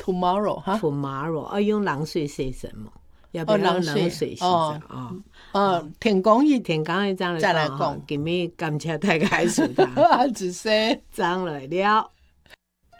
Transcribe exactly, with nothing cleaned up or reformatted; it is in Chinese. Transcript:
tomorrow 哈 tomorrow 啊，用冷水写什么？要不要用冷水洗澡？哦， 呃，天公一天刚一张再来讲， 今日感谢大家收听， 子说张来了。